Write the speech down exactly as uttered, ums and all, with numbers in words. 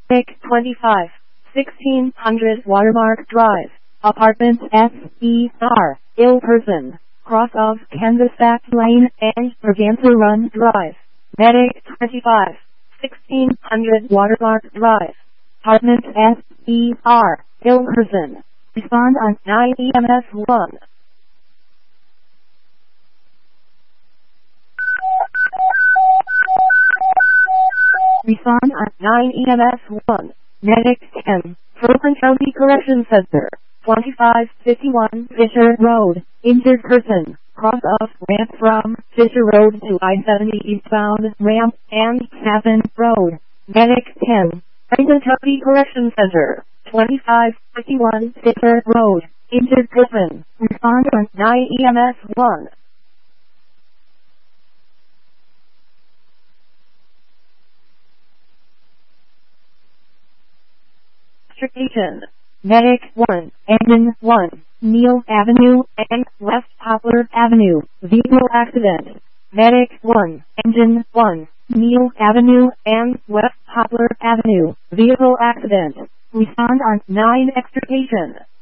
Medic twenty-five, sixteen hundred Watermark Drive, Apartment S E R, ill person, cross of Canvasback Lane and Braganza Run Drive. Medic twenty-five, sixteen hundred Watermark Drive, Apartment S E R, ill person. Respond on nine E M S one. Respond on nine E M S one. Medic ten, Franklin County Correction Center, twenty-five fifty-one Fisher Road, injured person, cross of ramp from Fisher Road to I seventy eastbound ramp and Savin Road. Medic ten, Franklin County Correction Center, twenty-five fifty-one Fisher Road, injured person. Respond on nine E M S one. Extrication. Medic one, Engine one, Neal Avenue and West Poplar Avenue, vehicle accident. Medic one, Engine one, Neal Avenue and West Poplar Avenue, vehicle accident. Respond on nine Extrication.